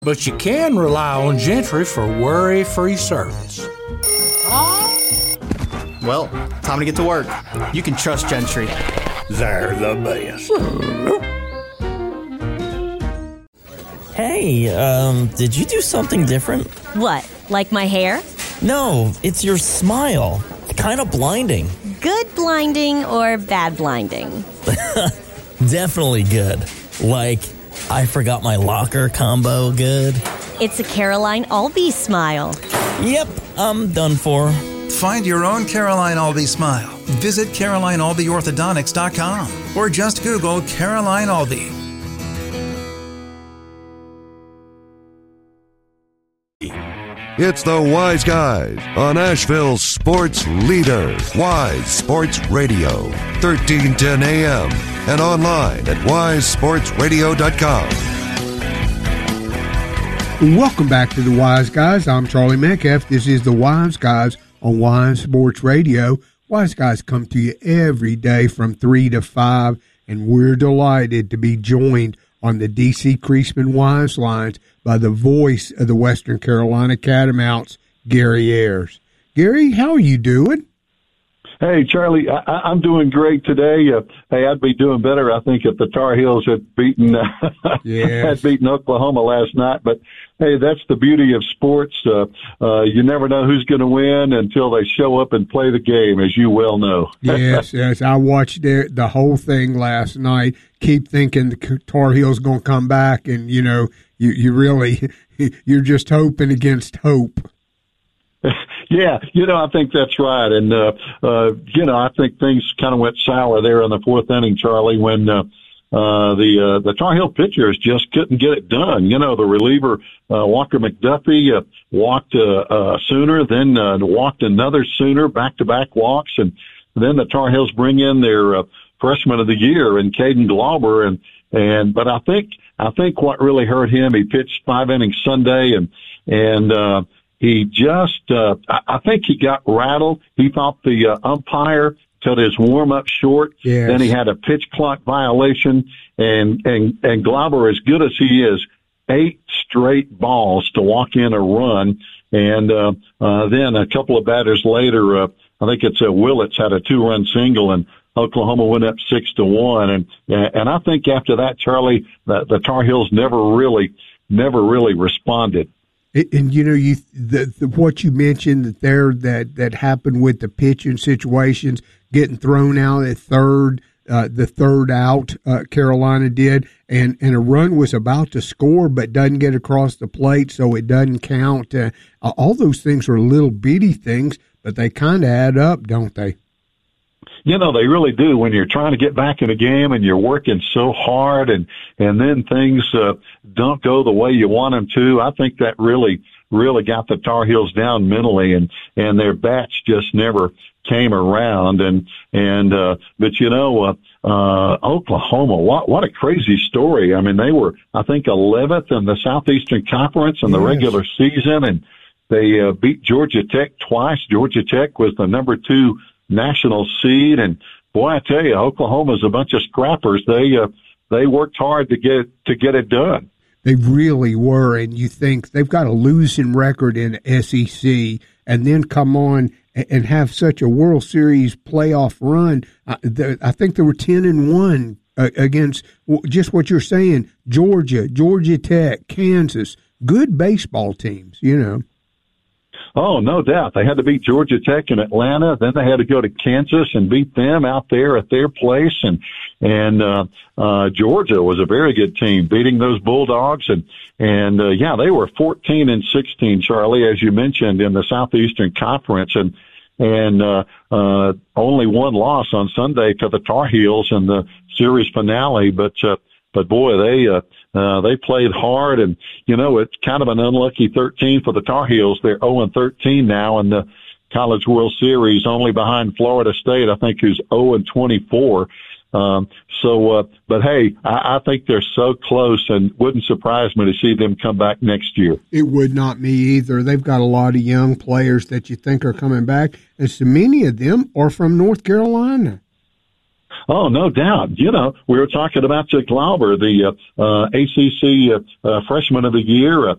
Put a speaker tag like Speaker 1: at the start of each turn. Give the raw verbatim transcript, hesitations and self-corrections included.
Speaker 1: But you can rely on Gentry for worry-free service.
Speaker 2: Well, time to get to work. You can trust Gentry.
Speaker 1: They're the best.
Speaker 3: Hey, um, did you do something different?
Speaker 4: What, like my hair?
Speaker 3: No, it's your smile. Kind of blinding.
Speaker 4: Good blinding or bad blinding?
Speaker 3: Definitely good. Like, I forgot my locker combo good.
Speaker 4: It's a Caroline Albee smile.
Speaker 3: Yep, I'm done for.
Speaker 5: Find your own Caroline Albee smile. Visit Caroline Albee Orthodontics dot com or just Google Caroline Albee.
Speaker 6: It's the Wise Guys on Asheville's sports leader, Wise Sports Radio, thirteen ten A M and online at wise sports radio dot com.
Speaker 7: Welcome back to the Wise Guys. I'm Charlie Metcalf. This is the Wise Guys on Wise Sports Radio. Wise Guys come to you every day from three to five, and we're delighted to be joined on the D C Creasman Wise Lines by the voice of the Western Carolina Catamounts, Gary Ayers. Gary, how are you doing?
Speaker 8: Hey, Charlie, I, I'm doing great today. Uh, hey, I'd be doing better, I think, if the Tar Heels had beaten uh,
Speaker 7: yes.
Speaker 8: had beaten Oklahoma last night. But hey, that's the beauty of sports. Uh, uh, you never know who's going to win until they show up and play the game, as you well know.
Speaker 7: yes, yes. I watched the, the whole thing last night. Keep thinking the Tar Heels going to come back, and you know, you you really you're just hoping against hope.
Speaker 8: Yeah, you know, I think that's right. And, uh, uh, you know, I think things kind of went sour there in the fourth inning, Charlie, when, uh, uh, the, uh, the Tar Heel pitchers just couldn't get it done. You know, the reliever, uh, Walker McDuffie, uh, walked, uh, uh, Sooner, then, uh, walked another Sooner, back-to-back walks. And then the Tar Heels bring in their, uh, freshman of the year and Caden Glauber. And, and, but I think, I think what really hurt him, he pitched five innings Sunday and, and, uh, He just, uh, I think he got rattled. He thought the uh, umpire cut his warm-up short.
Speaker 7: Yes.
Speaker 8: Then he had a pitch clock violation. And, and, and Glauber, as good as he is, eight straight balls to walk in a run. And uh, uh, then a couple of batters later, uh, I think it's uh, Willits had a two-run single, and Oklahoma went up six to one. And and I think after that, Charlie, the, the Tar Heels never really, never really responded.
Speaker 7: And, and you know, you the, the, what you mentioned that there that, that happened with the pitching situations, getting thrown out at third, uh, the third out, uh, Carolina did, and, and a run was about to score but doesn't get across the plate, so it doesn't count. Uh, all those things are little bitty things, but they kind of add up, don't they?
Speaker 8: You know, they really do. When you're trying to get back in a game and you're working so hard and, and then things, uh, don't go the way you want them to, I think that really, really got the Tar Heels down mentally, and, and their bats just never came around. And, and, uh, but you know, uh, uh, Oklahoma, what, what a crazy story. I mean, they were, I think, eleventh in the Southeastern Conference in the
Speaker 7: Yes.
Speaker 8: regular season, and they, uh, beat Georgia Tech twice. Georgia Tech was the number two national seed, and boy, I tell you, Oklahoma's a bunch of scrappers. They uh, they worked hard to get to get it done.
Speaker 7: They really were, and you think they've got a losing record in S E C, and then come on and have such a World Series playoff run. I, I think they were ten and one against just what you're saying: Georgia, Georgia Tech, Kansas, good baseball teams, you know.
Speaker 8: Oh, no doubt. They had to beat Georgia Tech in Atlanta. Then they had to go to Kansas and beat them out there at their place. And, and, uh, uh, Georgia was a very good team beating those Bulldogs. And, and, uh, yeah, they were fourteen and sixteen, Charlie, as you mentioned, in the Southeastern Conference. And, and, uh, uh, only one loss on Sunday to the Tar Heels in the series finale. But, uh, but boy, they, uh, Uh, they played hard, and, you know, it's kind of an unlucky thirteen for the Tar Heels. They're oh and thirteen now in the College World Series, only behind Florida State, I think, who's oh and twenty-four. Um, so, uh, but hey, I, I think they're so close, and wouldn't surprise me to see them come back next year.
Speaker 7: It would not me either. They've got a lot of young players that you think are coming back, and so many of them are from North Carolina.
Speaker 8: Oh, no doubt. You know, we were talking about Glauber, the uh, uh, A C C uh, uh, freshman of the year. Uh,